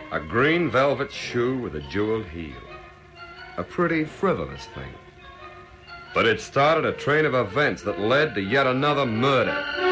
A green velvet shoe with a jeweled heel. A pretty frivolous thing. But it started a train of events that led to yet another murder.